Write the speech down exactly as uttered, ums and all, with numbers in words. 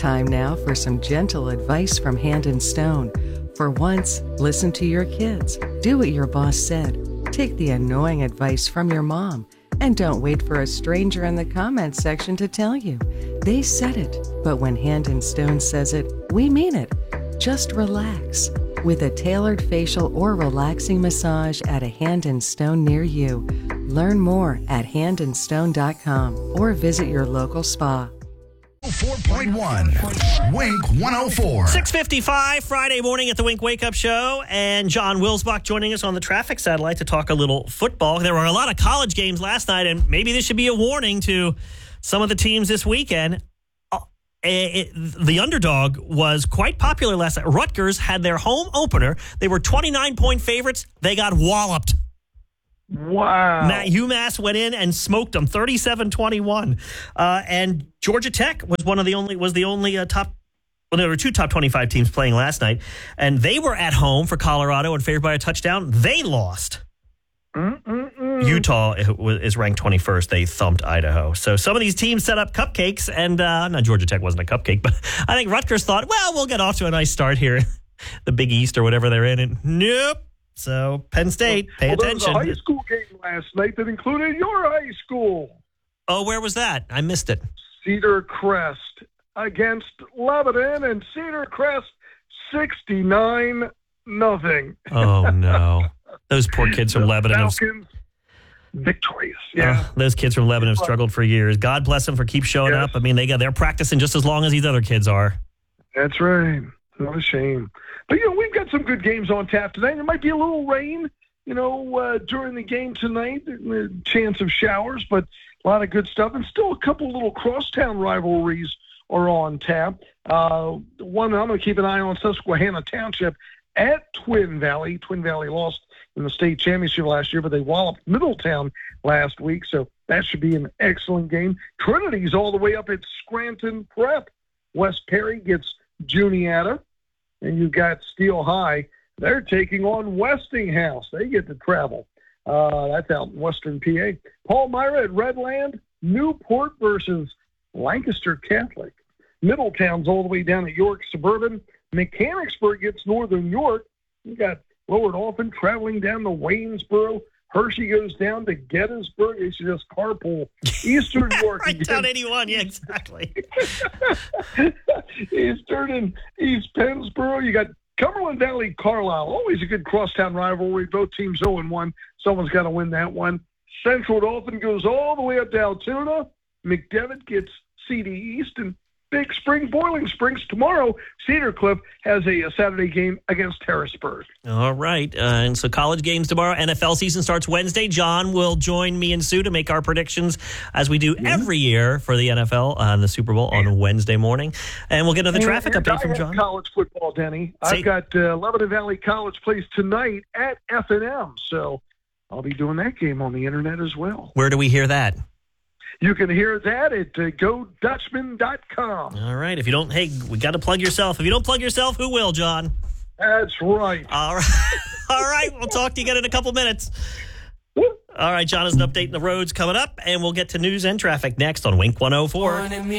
Time now for some gentle advice from Hand and Stone. For once, listen to your kids. Do what your boss said. Take the annoying advice from your mom. And don't wait for a stranger in the comments section to tell you. They said it, but when Hand and Stone says it, we mean it. Just relax. With a tailored facial or relaxing massage at a Hand and Stone near you. Learn more at hand and stone dot com or visit your local spa. four point one Wink one oh four. six fifty-five Friday morning at the Wink Wake Up Show, and John Wilsbach joining us on the traffic satellite to talk a little football. There were a lot of college games last night, and maybe this should be a warning to some of the teams this weekend. Uh, it, the underdog was quite popular last night. Rutgers had their home opener. They were twenty-nine point favorites. They got walloped. Wow. Matt, UMass went in and smoked them thirty-seven twenty-one. Uh, and Georgia Tech was one of the only was the only uh, top well there were two top twenty-five teams playing last night, and they were at home for Colorado and favored by a touchdown. They lost. Mm-mm-mm. Utah is ranked twenty-first. They thumped Idaho. So some of these teams set up cupcakes, and uh, not Georgia Tech wasn't a cupcake, but I think Rutgers thought, well, we'll get off to a nice start here, the Big East or whatever they're in. And nope. So Penn State, pay well, attention. There was a high school game last night that included your high school. Oh, where was that? I missed it. Cedar Crest against Lebanon, and Cedar Crest sixty-nine nothing. Oh, no. Those poor kids from the Lebanon. Falcons victorious. Yeah. Uh, those kids from Lebanon have struggled for years. God bless them for keep showing yes. up. I mean, they got they're practicing just as long as these other kids are. That's right. What a shame. But, you know, we've got some good games on tap tonight. There might be a little rain, you know, uh, during the game tonight. A chance of showers, but a lot of good stuff. And still a couple little crosstown rivalries are on tap. Uh, one I'm going to keep an eye on, Susquehanna Township at Twin Valley. Twin Valley lost in the state championship last year, but they walloped Middletown last week, so that should be an excellent game. Trinity's all the way up at Scranton Prep. West Perry gets Juniata. And you've got Steel High. They're taking on Westinghouse. They get to travel. Uh, that's out in western P A. Paul Myra at Redland. Newport versus Lancaster Catholic. Middletown's all the way down at York Suburban. Mechanicsburg gets Northern York. You got Lower Dauphin traveling down to Waynesboro. Hershey goes down to Gettysburg. They should just carpool. Eastern York. Right down eighty-one. Yeah, exactly. Eastern and East Pennsboro. You got Cumberland Valley, Carlisle. Always a good crosstown rivalry. Both teams oh and one. Someone's got to win that one. Central Dauphin goes all the way up to Altoona. McDevitt gets C D East. And Big Spring, Boiling Springs. Tomorrow, Cedar Cliff has a, a Saturday game against Harrisburg. All right. Uh, and so college games tomorrow. N F L season starts Wednesday. John will join me and Sue to make our predictions as we do yeah. every year for the N F L and the Super Bowl on Wednesday morning. And we'll get another traffic and, and update from John. College football, Denny. See? I've got uh, Lebanon Valley College plays tonight at F and M. So I'll be doing that game on the internet as well. Where do we hear that? You can hear that at uh, go dutchman dot com. All right. If you don't, hey, we got to plug yourself. If you don't plug yourself, who will, John? That's right. All right. All right. We'll talk to you again in a couple minutes. All right. John has an update in the roads coming up, and we'll get to news and traffic next on Wink one oh four.